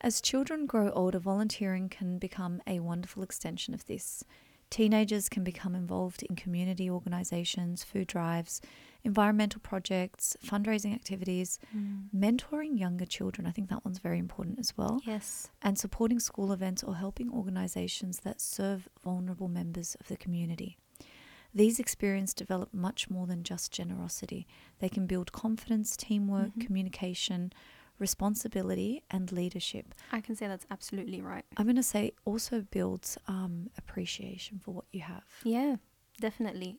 As children grow older, volunteering can become a wonderful extension of this. Teenagers can become involved in community organisations, food drives, environmental projects, fundraising activities, mentoring younger children. I think that one's very important as well. Yes. And supporting school events or helping organisations that serve vulnerable members of the community. These experiences develop much more than just generosity. They can build confidence, teamwork, communication, responsibility, and leadership. I can say that's absolutely right. I'm going to say also builds appreciation for what you have. Yeah, definitely.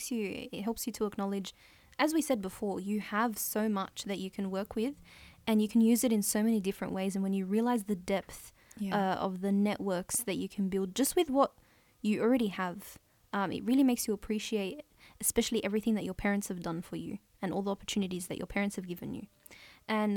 It helps you to acknowledge, as we said before, you have so much that you can work with and you can use it in so many different ways. And when you realize the depth of the networks that you can build just with what you already have, it really makes you appreciate, especially everything that your parents have done for you and all the opportunities that your parents have given you. And,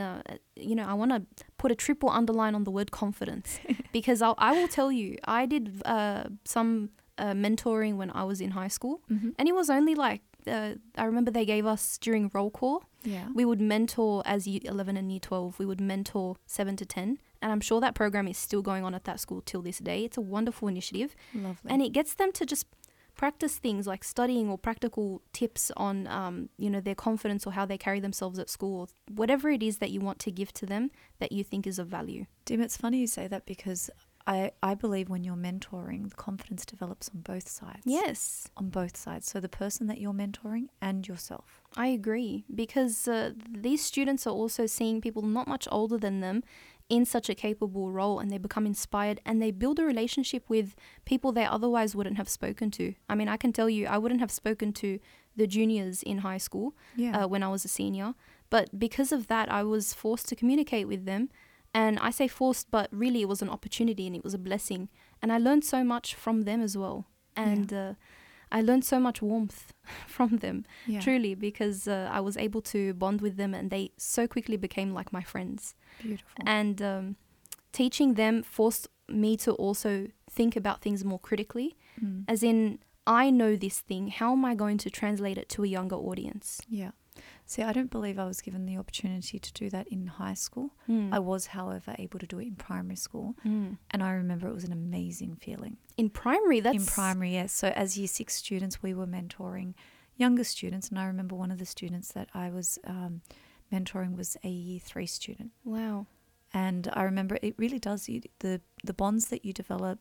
I want to put a triple underline on the word confidence because I will tell you, I did some mentoring when I was in high school, and it was only like, I remember they gave us during roll call, we would mentor as year 11 and year 12, we would mentor 7 to 10. And I'm sure that program is still going on at that school till this day. It's a wonderful initiative. Lovely. And it gets them to just practice things like studying or practical tips on, their confidence or how they carry themselves at school, or whatever it is that you want to give to them that you think is of value. Dim, it's funny you say that because I believe when you're mentoring, the confidence develops on both sides. Yes. On both sides. So the person that you're mentoring and yourself. I agree, because these students are also seeing people not much older than them in such a capable role, and they become inspired and they build a relationship with people they otherwise wouldn't have spoken to. I mean, I can tell you, I wouldn't have spoken to the juniors in high school when I was a senior, but because of that, I was forced to communicate with them. And I say forced, but really it was an opportunity and it was a blessing. And I learned so much from them as well. And I learned so much warmth from them, truly, because I was able to bond with them and they so quickly became like my friends. Beautiful. And teaching them forced me to also think about things more critically, as in, I know this thing, how am I going to translate it to a younger audience? Yeah. See, I don't believe I was given the opportunity to do that in high school. I was, however, able to do it in primary school. And I remember it was an amazing feeling. In primary, In primary, yes. So as year 6 students, we were mentoring younger students. And I remember one of the students that I was mentoring was a year 3 student. Wow. And I remember it really does, the bonds that you develop,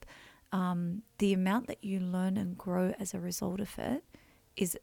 the amount that you learn and grow as a result of it is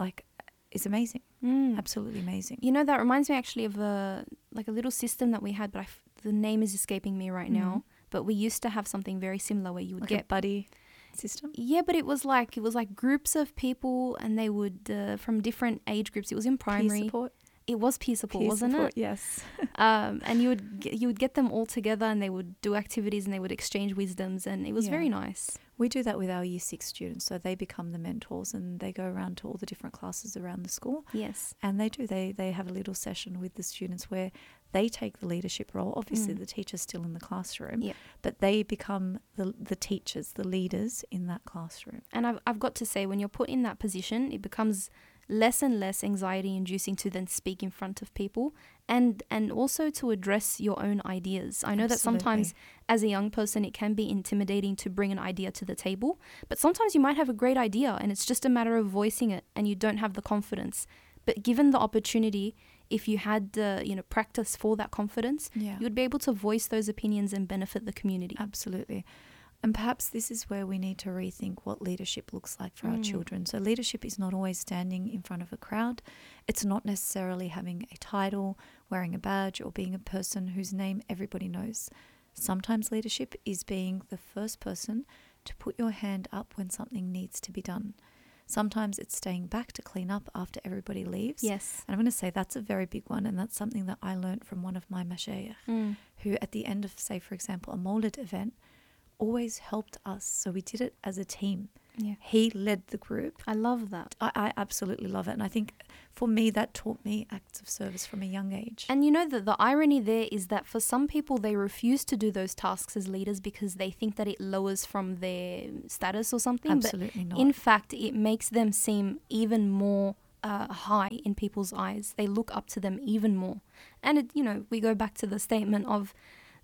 amazing. Absolutely amazing. You know, that reminds me actually of a little system that we had, but the name is escaping me right now. But we used to have something very similar where you would get a buddy system. Yeah, but it was like groups of people, and they would from different age groups. It was in primary. Peer support. It was peer support, wasn't it? Yes. And you would get them all together, and they would do activities, and they would exchange wisdoms, and it was very nice. We do that with our year 6 students, so they become the mentors, and they go around to all the different classes around the school. Yes. And they have a little session with the students where they take the leadership role. Obviously, the teacher's still in the classroom, but they become the teachers, the leaders in that classroom. And I've got to say, when you're put in that position, it becomes less and less anxiety inducing to then speak in front of people, and also to address your own ideas. I know that sometimes as a young person it can be intimidating to bring an idea to the table, but sometimes you might have a great idea and it's just a matter of voicing it and you don't have the confidence. But given the opportunity, if you had practice for that confidence, you would be able to voice those opinions and benefit the community. Absolutely. And perhaps this is where we need to rethink what leadership looks like for our children. So leadership is not always standing in front of a crowd. It's not necessarily having a title, wearing a badge, or being a person whose name everybody knows. Sometimes leadership is being the first person to put your hand up when something needs to be done. Sometimes it's staying back to clean up after everybody leaves. Yes. And I'm going to say that's a very big one, and that's something that I learned from one of my mashayikh, who at the end of, say, for example, a Mawlid event, always helped us. So we did it as a team. Yeah. He led the group. I love that. I absolutely love it. And I think for me, that taught me acts of service from a young age. And you know, the irony there is that for some people, they refuse to do those tasks as leaders because they think that it lowers from their status or something. Absolutely but not. In fact, it makes them seem even more high in people's eyes. They look up to them even more. And, we go back to the statement of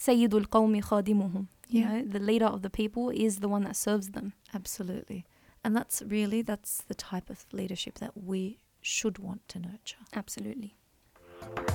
سَيِّدُ الْقَوْمِ خَادِمُهُم. You Yeah. know, the leader of the people is the one that serves them. Absolutely. And that's the type of leadership that we should want to nurture. Absolutely.